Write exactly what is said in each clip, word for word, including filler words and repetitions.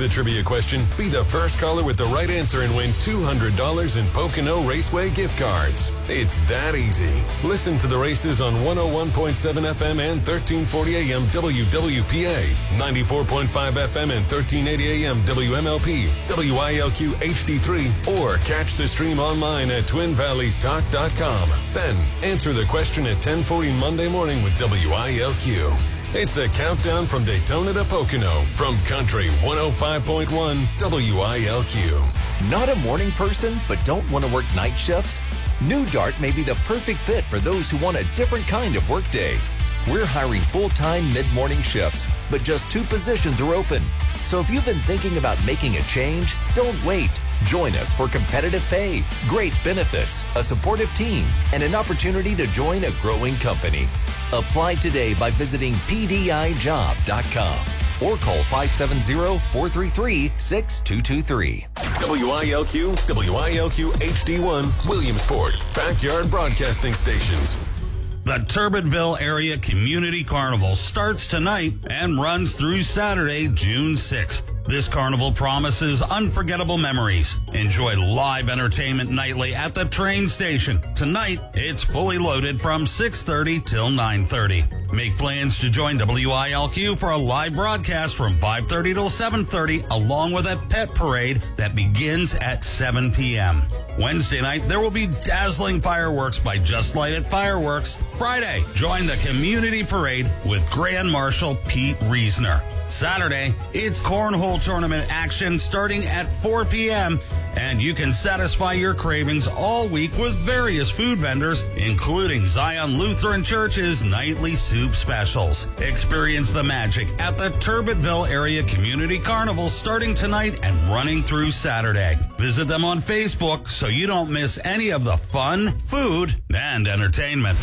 the trivia question, be the first caller with the right answer and win two hundred dollars in Pocono Raceway gift cards. It's that easy. Listen to the races on one oh one point seven F M and thirteen forty A M W W P A, ninety-four point five F M and thirteen eighty A M W M L P, W I L Q H D three, or catch the stream online at twin valleys talk dot com. Then answer the question at ten forty Monday morning with W I L Q. It's the countdown from Daytona to Pocono from Country one oh five point one W I L Q. Not a morning person, but don't want to work night shifts? New Dart may be the perfect fit for those who want a different kind of workday. We're hiring full-time mid-morning shifts, but just two positions are open. So if you've been thinking about making a change, don't wait. Join us for competitive pay, great benefits, a supportive team, and an opportunity to join a growing company. Apply today by visiting P D I job dot com or call five seven zero, four three three, six two two three. W I L Q, W I L Q H D one, Williamsport, Backyard Broadcasting Stations. The Turbinville Area Community Carnival starts tonight and runs through Saturday, June sixth. This carnival promises unforgettable memories. Enjoy live entertainment nightly at the train station. Tonight, it's fully loaded from six thirty till nine thirty. Make plans to join W I L Q for a live broadcast from five thirty till seven thirty, along with a pet parade that begins at seven p.m. Wednesday night, there will be dazzling fireworks by Just Lighted Fireworks. Friday, join the community parade with Grand Marshal Pete Reisner. Saturday, it's cornhole tournament action starting at four p.m. And you can satisfy your cravings all week with various food vendors, including Zion Lutheran Church's nightly soup specials. Experience the magic at the Turbinville Area Community Carnival starting tonight and running through Saturday. Visit them on Facebook so you don't miss any of the fun, food, and entertainment.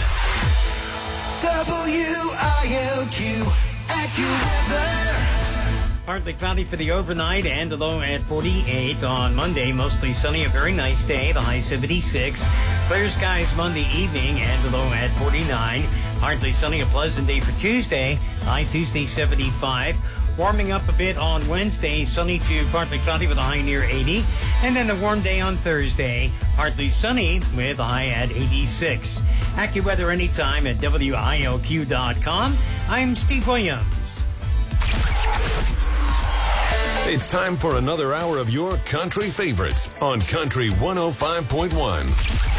W I L Q AccuWeather. Partly cloudy for the overnight and a low at forty-eight. On Monday, mostly sunny, a very nice day, the high seventy-six. Clear skies Monday evening and a low at forty-nine. Partly sunny, a pleasant day for Tuesday, high Tuesday seventy-five. Warming up a bit on Wednesday, sunny to partly cloudy with a high near eighty. And then a warm day on Thursday, partly sunny with a high at eighty-six. AccuWeather anytime at W I L Q dot com. I'm Steve Williams. It's time for another hour of your country favorites on Country one oh five point one.